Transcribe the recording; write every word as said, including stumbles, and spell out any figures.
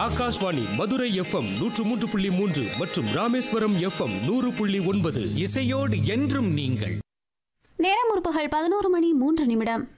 Akashvani Madurai FM நூற்று மூன்று புள்ளி மூன்று மற்றும் ராமேஸ்வரம் எஃப்எம் நூறு புள்ளி ஒன்பது. இசையோடு என்றும் நீங்கள். நேரம் முற்பகல் பதினோரு மணி மூன்று நிமிடம்.